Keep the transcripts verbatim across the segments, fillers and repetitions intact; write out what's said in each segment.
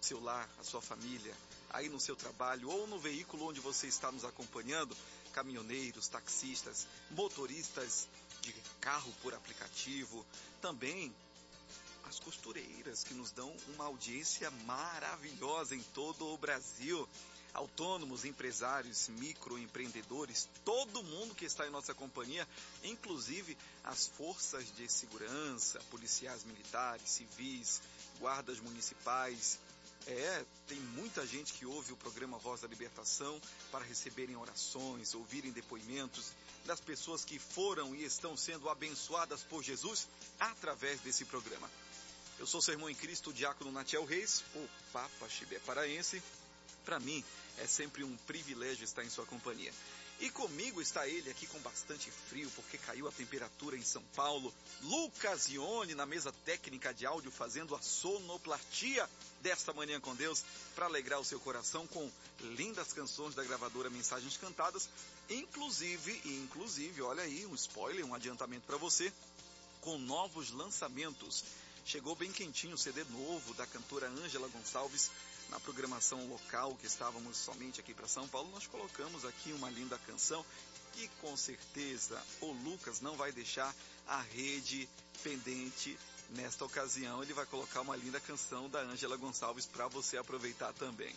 seu lar, a sua família, aí no seu trabalho ou no veículo onde você está nos acompanhando, caminhoneiros, taxistas, motoristas de carro por aplicativo, também as costureiras que nos dão uma audiência maravilhosa em todo o Brasil, autônomos, empresários, microempreendedores, todo mundo que está em nossa companhia, inclusive as forças de segurança, policiais militares, civis, guardas municipais. É, tem muita gente que ouve o programa Voz da Libertação para receberem orações, ouvirem depoimentos das pessoas que foram e estão sendo abençoadas por Jesus através desse programa. Eu sou o Sermão em Cristo, o diácono Natiel Reis, o Papa Chibé paraense. Para mim é sempre um privilégio estar em sua companhia. E comigo está ele aqui com bastante frio, porque caiu a temperatura em São Paulo. Lucas Ione na mesa técnica de áudio, fazendo a sonoplastia desta manhã com Deus, para alegrar o seu coração com lindas canções da gravadora Mensagens Cantadas, inclusive, inclusive, olha aí, um spoiler, um adiantamento para você, com novos lançamentos. Chegou bem quentinho o C D novo da cantora Ângela Gonçalves. Na programação local que estávamos somente aqui para São Paulo, nós colocamos aqui uma linda canção e com certeza o Lucas não vai deixar a rede pendente nesta ocasião. Ele vai colocar uma linda canção da Ângela Gonçalves para você aproveitar também.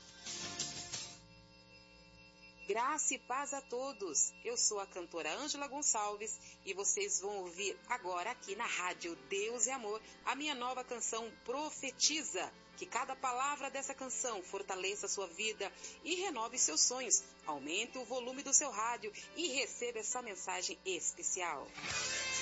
Graça e paz a todos. Eu sou a cantora Ângela Gonçalves e vocês vão ouvir agora aqui na Rádio Deus e Amor a minha nova canção Profetiza. Que cada palavra dessa canção fortaleça a sua vida e renove seus sonhos. Aumente o volume do seu rádio e receba essa mensagem especial.